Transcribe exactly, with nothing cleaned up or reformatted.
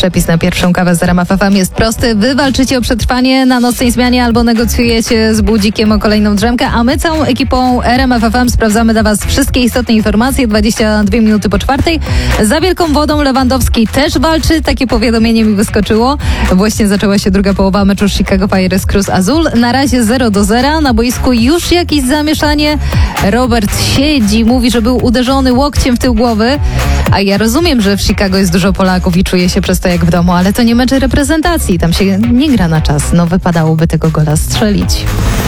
Przepis na pierwszą kawę z R M F F M jest prosty. Wy walczycie o przetrwanie na nocnej zmianie albo negocjujecie z budzikiem o kolejną drzemkę, a my całą ekipą R M F F M sprawdzamy dla Was wszystkie istotne informacje. dwadzieścia dwie minuty po czwartej. Za wielką wodą Lewandowski też walczy. Takie powiadomienie mi wyskoczyło. Właśnie zaczęła się druga połowa meczu Chicago Fire z Cruz Azul. Na razie zero do zera. Na boisku już jakieś zamieszanie. Robert siedzi, mówi, że był uderzony łokciem w tył głowy. A ja rozumiem, że w Chicago jest dużo Polaków i czuje się przez to jak w domu, ale to nie mecz reprezentacji. Tam się nie gra na czas. No wypadałoby tego gola strzelić.